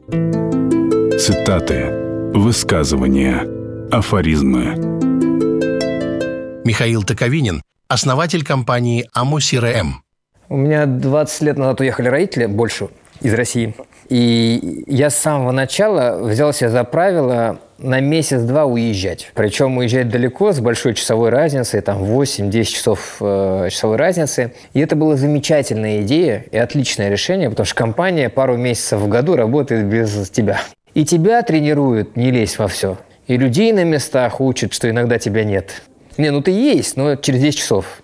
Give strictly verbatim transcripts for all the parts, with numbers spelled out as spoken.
Цитаты, высказывания, афоризмы. Михаил Токовинин, основатель компании АМО-СИРЭМ. У меня двадцать лет назад уехали родители, больше, из России. И я с самого начала взял себе за правило на месяц-два уезжать. Причем уезжать далеко, с большой часовой разницей, там восемь-десять часов э, часовой разницы. И это была замечательная идея и отличное решение, потому что компания пару месяцев в году работает без тебя. И тебя тренируют не лезь во все. И людей на местах учат, что иногда тебя нет. Не, ну ты есть, но через десять часов.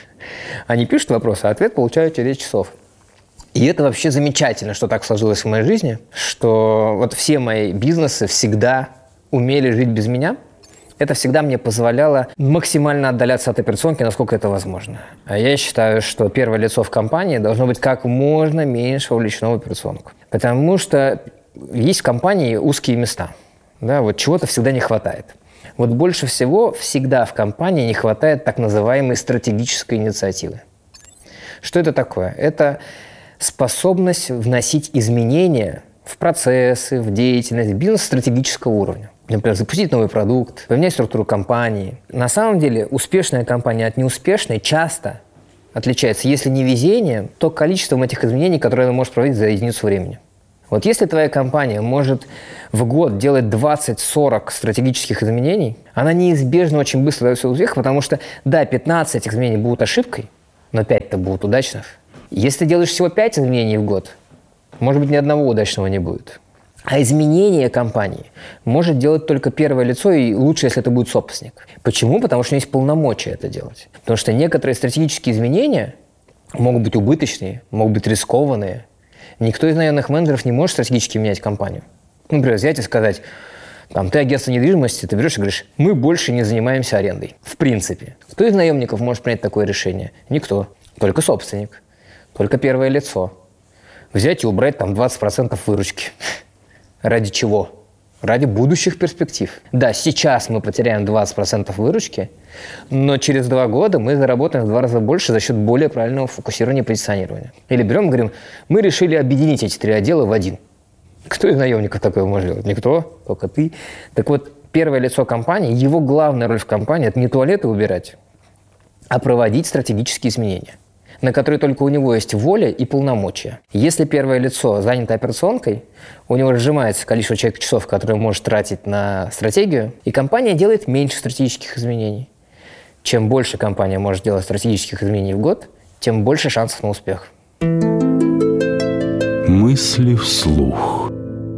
Они пишут вопросы, а ответ получают через десять часов. И это вообще замечательно, что так сложилось в моей жизни, что вот все мои бизнесы всегда умели жить без меня. Это всегда мне позволяло максимально отдаляться от операционки, насколько это возможно. А я считаю, что первое лицо в компании должно быть как можно меньше вовлечено в операционку. Потому что есть в компании узкие места. Да, вот чего-то всегда не хватает. Вот больше всего всегда в компании не хватает так называемой стратегической инициативы. Что это такое? Это способность вносить изменения в процессы, в деятельность бизнеса стратегического уровня. Например, запустить новый продукт, поменять структуру компании. На самом деле успешная компания от неуспешной часто отличается, если не везением, то количеством этих изменений, которые она может проводить за единицу времени. Вот если твоя компания может в год делать двадцать-сорок стратегических изменений, она неизбежно очень быстро дает свой успех, потому что, да, пятнадцать этих изменений будут ошибкой, но пять-то будут удачных. Если ты делаешь всего пять изменений в год, может быть, ни одного удачного не будет. А изменение компании может делать только первое лицо, и лучше, если это будет собственник. Почему? Потому что у него есть полномочия это делать. Потому что некоторые стратегические изменения могут быть убыточные, могут быть рискованные. Никто из наемных менеджеров не может стратегически менять компанию. Ну, например, взять и сказать, там, ты агентство недвижимости, ты берешь и говоришь, мы больше не занимаемся арендой. В принципе. Кто из наемников может принять такое решение? Никто. Только собственник. Только первое лицо. Взять и убрать там двадцать процентов выручки. Ради чего? Ради будущих перспектив. Да, сейчас мы потеряем двадцать процентов выручки, но через два года мы заработаем в два раза больше за счет более правильного фокусирования и позиционирования. Или берем и говорим, мы решили объединить эти три отдела в один. Кто из наемников такое может делать? Никто, только ты. Так вот, первое лицо компании, его главная роль в компании – это не туалеты убирать, а проводить стратегические изменения, на которые только у него есть воля и полномочия. Если первое лицо занято операционкой, у него сжимается количество человек часов, которые он может тратить на стратегию, и компания делает меньше стратегических изменений. Чем больше компания может делать стратегических изменений в год, тем больше шансов на успех. Мысли вслух.